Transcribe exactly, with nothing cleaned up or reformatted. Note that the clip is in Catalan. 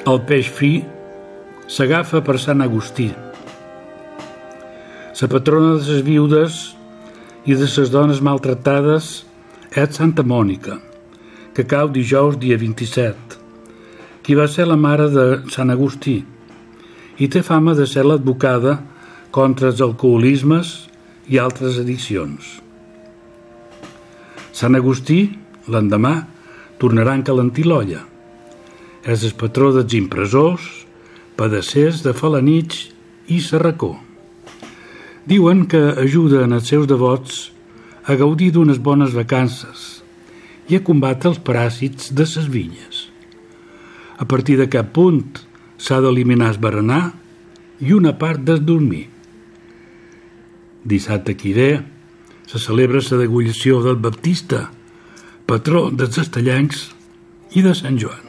El peix fi s'agafa per Sant Agustí. La patrona de les viudes i de les dones maltratades és Santa Mònica, que cau dijous dia vint-i-set, qui va ser la mare de Sant Agustí i té fama de ser l'advocada contra els alcoholismes i altres addiccions. Sant Agustí, l'endemà, tornarà a encalentir l'olla. És el patró dels impressors, pedassers de Felanitx i Serracó. Diuen que ajuden els seus devots a gaudir d'unes bones vacances i a combatre els paràsits de ses vinyes. A partir de cap punt s'ha d'eliminar el berenar i una part del dormir. Dissabte que ve se celebra la degollació del Baptista, patró dels estellencs i de Sant Joan.